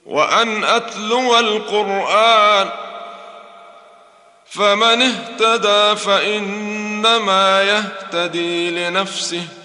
وأن أتلو القرآن، فمن اهتدى فإنما يهتدي لنفسه،